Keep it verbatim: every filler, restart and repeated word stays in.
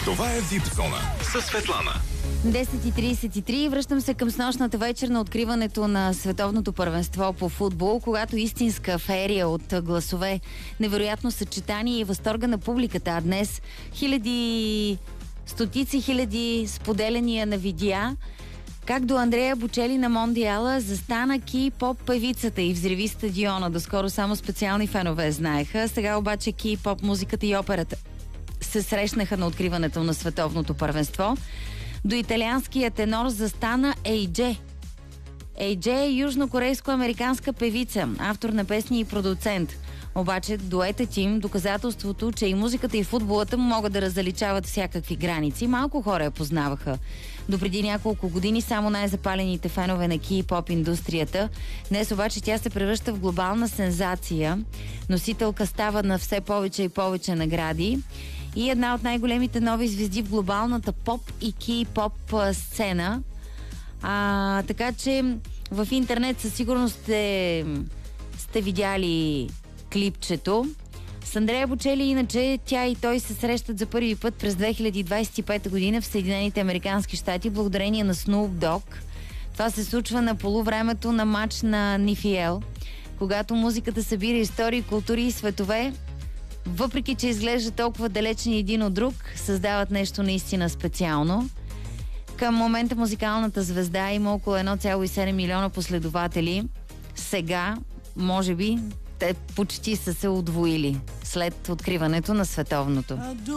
Това е Вип-зона със Светлана. десет и тридесет и три. Връщам се към снощната вечер на откриването на световното първенство по футбол, когато истинска феерия от гласове, невероятно съчетание и възторга на публиката. А днес хиляди, стотици хиляди споделяния на видеа, как до Андрея Бочели на Мондиала застана кей-поп певицата и взриви стадиона. Доскоро само специални фенове знаеха, сега обаче кей-поп музиката и операта се срещнаха на откриването на световното първенство. До италианския тенор застана Ей Дже. Ей Дже е южнокорейско-американска певица, автор на песни и продуцент. Обаче дуетът им, доказателството, че и музиката и футболата могат да различават всякакви граници, малко хора я познаваха. До преди няколко години само най-запалените фенове на кей-поп индустрията. Днес обаче тя се превръща в глобална сензация. Носителка става на все повече и повече награди. И една от най-големите нови звезди в глобалната поп и кей-поп сцена. А, така че в интернет със сигурност сте, сте видяли клипчето. С Андрея Бочели, иначе тя и той се срещат за първи път през две хиляди двадесет и пета година в Съединените американски щати, благодарение на Snoop Dogg. Това се случва на полувремето на матч на Ен Еф Ел, когато музиката събира истории, култури и светове. Въпреки че изглежда толкова далечни един от друг, създават нещо наистина специално. Към момента музикалната звезда има около едно цяло и седем милиона последователи. Сега, може би, те почти са се удвоили след откриването на световното.